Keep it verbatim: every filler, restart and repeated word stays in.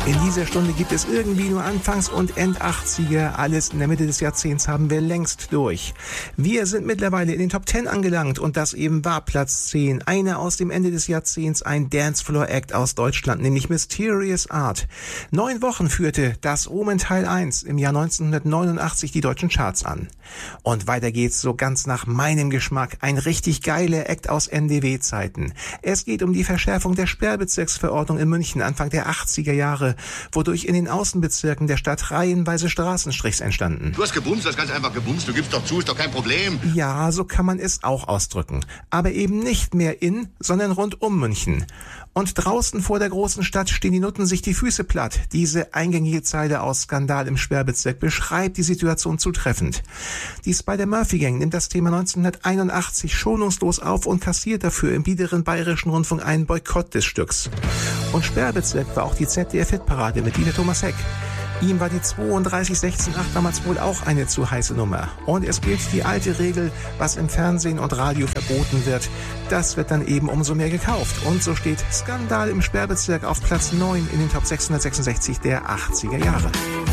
In dieser Stunde gibt es irgendwie nur Anfangs- und End-achtziger. Alles in der Mitte des Jahrzehnts haben wir längst durch. Wir sind mittlerweile in den Top zehn angelangt und das eben war Platz zehn. Eine aus dem Ende des Jahrzehnts, ein Dancefloor-Act aus Deutschland, nämlich Mysterious Art. Neun Wochen führte das Omen Teil eins im Jahr neunzehnhundertneunundachtzig die deutschen Charts an. Und weiter geht's so ganz nach meinem Geschmack. Ein richtig geiler Act aus N D W-Zeiten. Es geht um die Verschärfung der Sperrbezirksverordnung in München Anfang der achtziger Jahre, wodurch in den Außenbezirken der Stadt reihenweise Straßenstrichs entstanden. Du hast gebumst, du hast ganz einfach gebumst, du gibst doch zu, ist doch kein Problem. Ja, so kann man es auch ausdrücken. Aber eben nicht mehr in, sondern rund um München. Und draußen vor der großen Stadt stehen die Nutten sich die Füße platt. Diese eingängige Zeile aus Skandal im Sperrbezirk beschreibt die Situation zutreffend. Die Spider-Murphy-Gang nimmt das Thema neunzehnhunderteinundachtzig schonungslos auf und kassiert dafür im biederen Bayerischen Rundfunk einen Boykott des Stücks. Und Sperrbezirk war auch die Z D F-Hitparade mit Dieter Thomas Heck. Ihm war die zweiunddreißig sechzehn acht damals wohl auch eine zu heiße Nummer. Und es gilt die alte Regel, was im Fernsehen und Radio verboten wird, das wird dann eben umso mehr gekauft. Und so steht Skandal im Sperrbezirk auf Platz neun in den Top sechshundertsechsundsechzig der achtziger Jahre.